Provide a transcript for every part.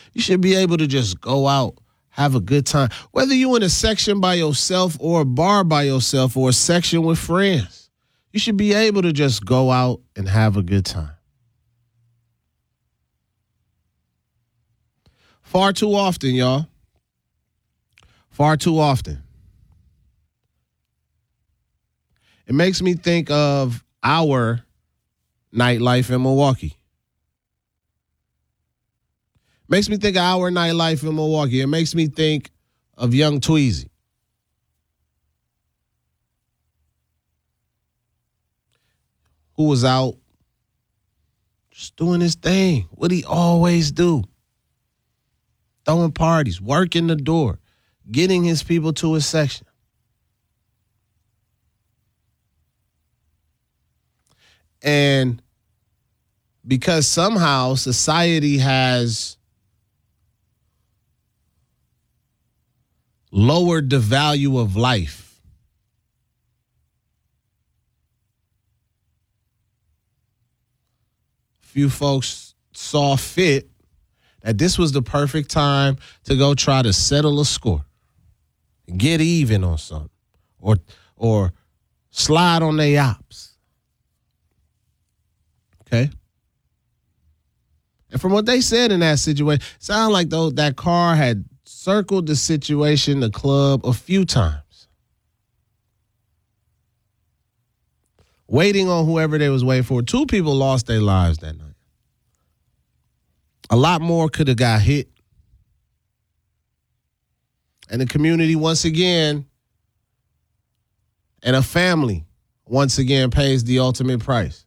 You should be able to just go out, have a good time. Whether you're in a section by yourself or a bar by yourself or a section with friends, you should be able to just go out and have a good time. Far too often, y'all. Far too often. It makes me think of our nightlife in Milwaukee. Makes me think of our nightlife in Milwaukee. It makes me think of young Tweezy. Who was out just doing his thing. What he always do. Throwing parties, working the door, getting his people to his section. And because somehow society has lowered the value of life, few folks saw fit that this was the perfect time to go try to settle a score, get even on something, or slide on their ops. Okay? And from what they said in that situation, it sounded like though that car had circled the situation, the club, a few times. Waiting on whoever they was waiting for. 2 people lost their lives that night. A lot more could have got hit. And the community once again, and a family once again pays the ultimate price.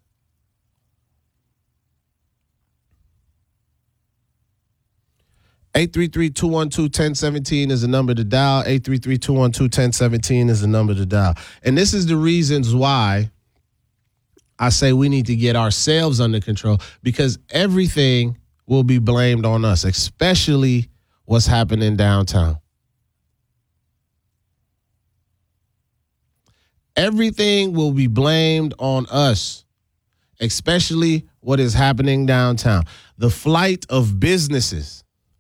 833-212-1017 is the number to dial. 833-212-1017 is the number to dial. And this is the reasons why I say we need to get ourselves under control, because everything will be blamed on us, especially what's happening downtown. Everything will be blamed on us, especially what is happening downtown. The flight of businesses.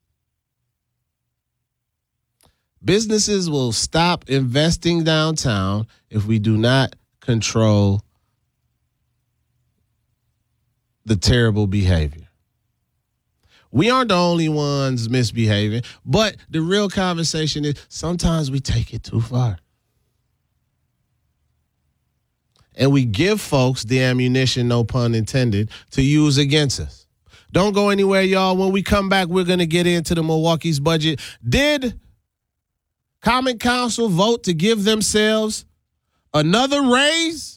Businesses will stop investing downtown if we do not control the terrible behavior. We aren't the only ones misbehaving, but the real conversation is sometimes we take it too far. And we give folks the ammunition, no pun intended, to use against us. Don't go anywhere, y'all. When we come back, we're going to get into the Milwaukee's budget. Did Common Council vote to give themselves another raise?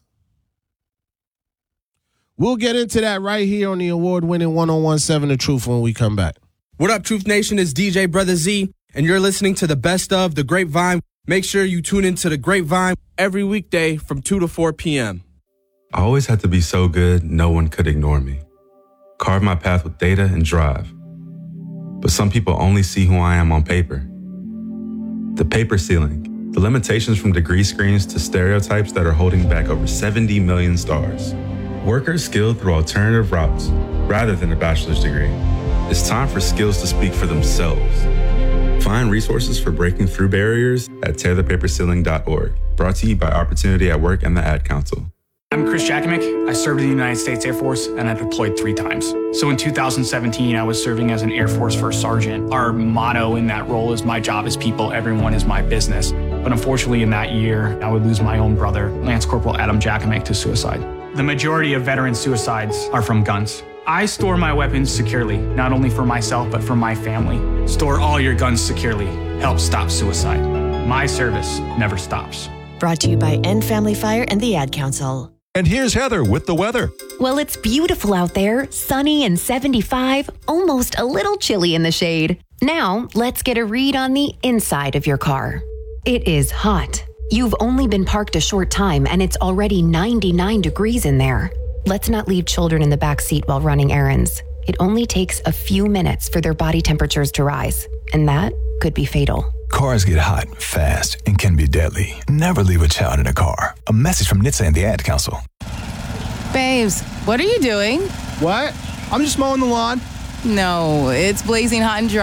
We'll get into that right here on the award-winning 101.7 The Truth when we come back. What up, Truth Nation? It's DJ Brother Z, and you're listening to the best of The Grapevine. Make sure you tune into The Grapevine every weekday from 2 to 4 p.m. I always had to be so good, no one could ignore me. Carve my path with data and drive. But some people only see who I am on paper. The paper ceiling, the limitations from degree screens to stereotypes that are holding back over 70 million stars. Workers skilled through alternative routes rather than a bachelor's degree. It's time for skills to speak for themselves. Find resources for breaking through barriers at tearthepaperceiling.org. Brought to you by Opportunity at Work and the Ad Council. I'm Chris Jakimick. I served in the United States Air Force and I deployed 3 times. So in 2017, I was serving as an Air Force First Sergeant. Our motto in that role is my job is people, everyone is my business. But unfortunately in that year, I would lose my own brother, Lance Corporal Adam Jakimick, to suicide. The majority of veteran suicides are from guns. I store my weapons securely, not only for myself, but for my family. Store all your guns securely. Help stop suicide. My service never stops. Brought to you by End Family Fire and the Ad Council. And here's Heather with the weather. Well, it's beautiful out there, sunny and 75, almost a little chilly in the shade. Now, let's get a read on the inside of your car. It is hot. You've only been parked a short time and it's already 99 degrees in there. Let's not leave children in the back seat while running errands. It only takes a few minutes for their body temperatures to rise, and that could be fatal. Cars get hot fast and can be deadly. Never leave a child in a car. A message from NHTSA and the Ad Council. Babes, what are you doing? What? I'm just mowing the lawn. No, it's blazing hot and dry.